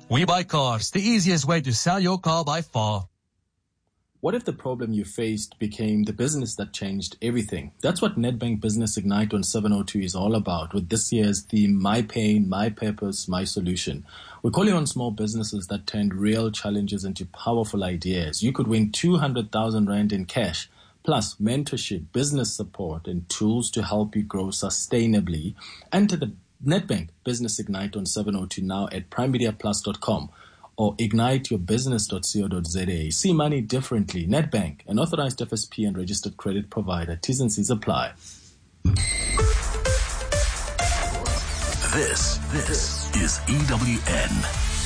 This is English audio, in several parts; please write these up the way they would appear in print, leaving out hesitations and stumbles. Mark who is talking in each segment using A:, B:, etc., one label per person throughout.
A: We Buy Cars, the easiest way to sell your car by far.
B: What if the problem you faced became the business that changed everything? That's what Nedbank Business Ignite on 702 is all about, with this year's theme, My Pain, My Purpose, My Solution. We're calling on small businesses that turned real challenges into powerful ideas. You could win 200,000 Rand in cash, plus mentorship, business support, and tools to help you grow sustainably. Enter the Nedbank Business Ignite on 702 now at primemediaplus.com. or igniteyourbusiness.co.za. See money differently. Nedbank, an authorized FSP and registered credit provider. T's and C's apply.
C: This is EWN.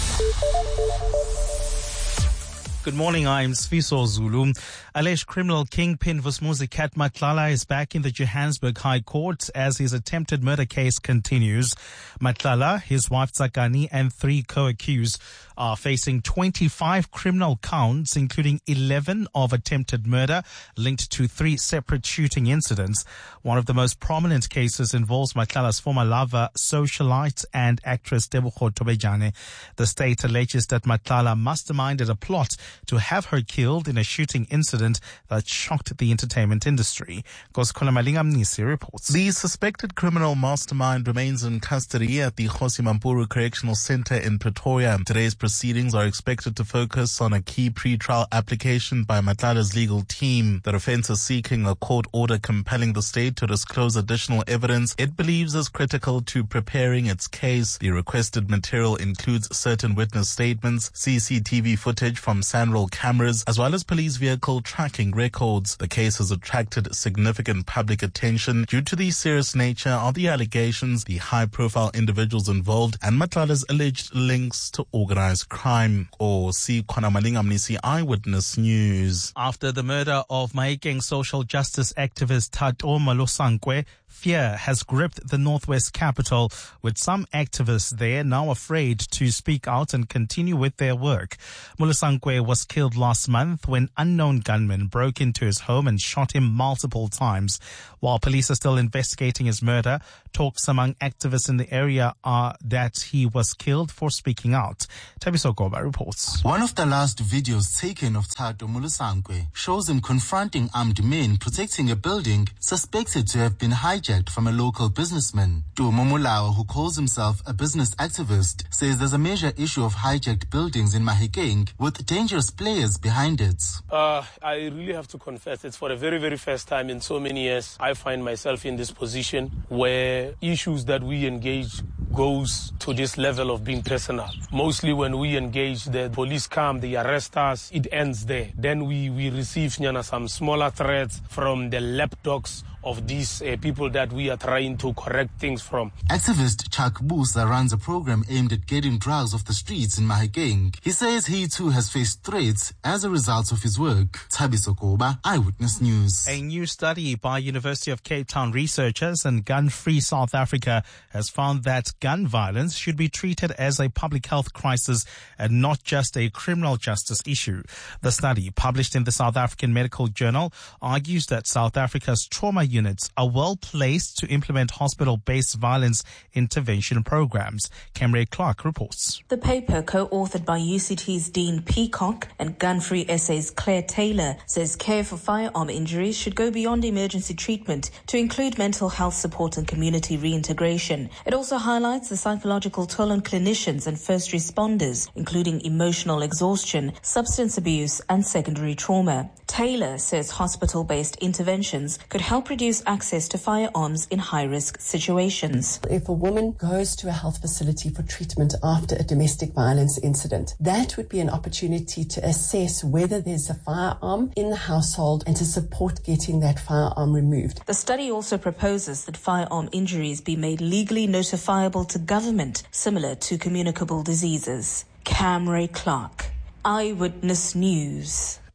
D: Good morning, I'm Sfiso Zulu. Alleged criminal kingpin Vusumuzi Kat Matlala is back in the Johannesburg High Court as his attempted murder case continues. Matlala, his wife Tsakani, and 3 co-accused are facing 25 criminal counts, including 11 of attempted murder linked to 3 separate shooting incidents. One of the most prominent cases involves Matlala's former lover, socialite and actress Tebogo Tobejane. The state alleges that Matlala masterminded a plot to have her killed in a shooting incident that shocked the entertainment industry. Goskona Malinga Mnisi reports.
E: The suspected criminal mastermind remains in custody at the Kgosi Mampuru Correctional Center in Pretoria. Today's proceedings are expected to focus on a key pre-trial application by Matlala's legal team. The defense is seeking a court order compelling the state to disclose additional evidence it believes is critical to preparing its case. The requested material includes certain witness statements, CCTV footage from Sanral cameras, as well as police vehicle tracking records. The case has attracted significant public attention due to the serious nature of the allegations, the high-profile individuals involved, and Matlala's alleged links to organized crime. Or see Kwanamalingam Nisi Eyewitness News.
D: After the murder of Mahikeng social justice activist Thato Malosankwe, fear has gripped the northwest capital, with some activists there now afraid to speak out and continue with their work. Malosankwe was killed last month when unknown gunmen broke into his home and shot him multiple times. While police are still investigating his murder, talks among activists in the area are that he was killed for speaking out. Tabiso Goba reports.
F: One of the last videos taken of Thato Malosankwe shows him confronting armed men protecting a building suspected to have been hijacked from a local businessman. Tumo Molao, who calls himself a business activist, says there's a major issue of hijacked buildings in Mahikeng with dangerous players behind it.
G: I really have to confess, it's for the very, very first time in so many years I find myself in this position where issues that we engage goes to this level of being personal. Mostly when we engage, the police come, they arrest us, it ends there. Then we receive some smaller threats from the lapdogs of these people that we are trying to correct things from.
F: Activist Chuck Busa runs a program aimed at getting drugs off the streets in Mahikeng. He says he too has faced threats as a result of his work. Tabiso Koba, Eyewitness News.
D: A new study by University of Cape Town researchers and Gun Free South Africa has found that gun violence should be treated as a public health crisis and not just a criminal justice issue. The study, published in the South African Medical Journal, argues that South Africa's trauma units are well placed to implement hospital-based violence intervention programs. Camry Clark reports.
H: The paper, co-authored by UCT's Dean Peacock and Gun-Free SA's Claire Taylor, says care for firearm injuries should go beyond emergency treatment to include mental health support and community reintegration. It also highlights the psychological toll on clinicians and first responders, including emotional exhaustion, substance abuse and secondary trauma. Taylor says hospital-based interventions could help reduce access to firearms in high-risk situations.
I: If a woman goes to a health facility for treatment after a domestic violence incident, that would be an opportunity to assess whether there's a firearm in the household and to support getting that firearm removed.
H: The study also proposes that firearm injuries be made legally notifiable to government, similar to communicable diseases. Camry Clark, Eyewitness News.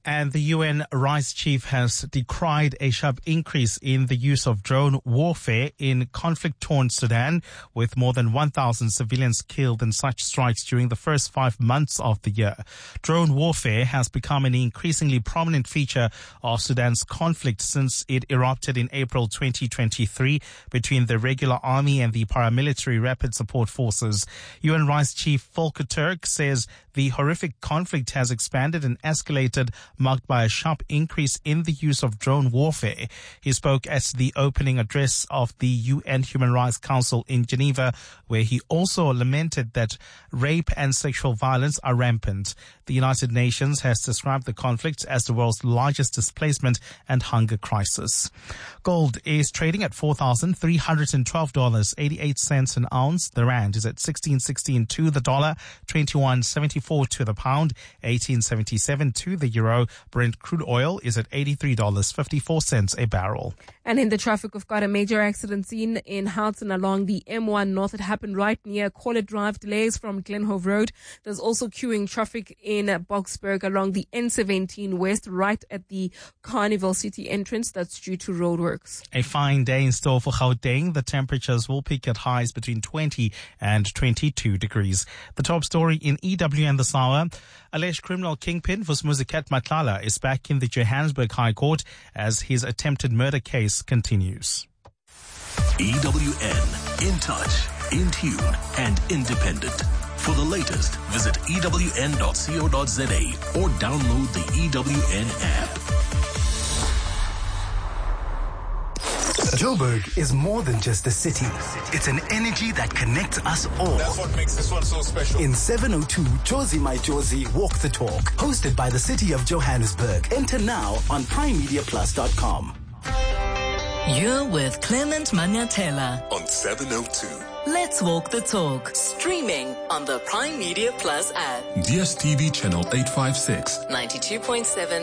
D: And the UN rights chief has decried a sharp increase in the use of drone warfare in conflict-torn Sudan, with more than 1,000 civilians killed in such strikes during the first 5 months of the year. Drone warfare has become an increasingly prominent feature of Sudan's conflict since it erupted in April 2023 between the regular army and the paramilitary rapid support forces. UN rights chief Volker Turk says the horrific conflict has expanded and escalated, marked by a sharp increase in the use of drone warfare. He spoke at the opening address of the UN Human Rights Council in Geneva, where he also lamented that rape and sexual violence are rampant. The United Nations has described the conflict as the world's largest displacement and hunger crisis. Gold is trading at $4,312.88 an ounce. The rand is at 16.16 to the dollar, 21.74 to the pound, 18.77 to the euro. Brent crude oil is at $83.54 a barrel.
J: And in the traffic, we've got a major accident scene in Houghton along the M1 North. It happened right near Collett Drive. Delays from Glenhove Road. There's also queuing traffic in Boksburg along the N17 West, right at the Carnival City entrance. That's due to roadworks.
D: A fine day in store for Gauteng. The temperatures will peak at highs between 20 and 22 degrees. The top story in EWN this hour. Alleged criminal kingpin Vusmuzikat Matlala is back in the Johannesburg High Court as his attempted murder case continues.
C: EWN, in touch, in tune, and independent. For the latest, visit ewn.co.za or download the EWN app.
K: Joburg is more than just a city. It's an energy that connects us all.
L: That's what makes this one so special.
K: In 702, Josie My Josie Walk the Talk, hosted by the City of Johannesburg. Enter now on primemediaplus.com.
M: You're with Clement Manyatela
L: on 702.
M: Let's walk the talk. Streaming on the Prime Media Plus app.
L: DSTV channel 856.
M: 92.7